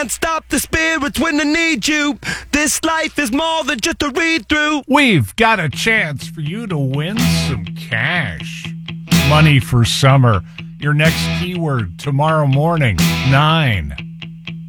can't stop the spirits when they need you. This life is more than just a read-through. We've got a chance for you to win some cash. Money for summer. Your next keyword tomorrow morning, 9.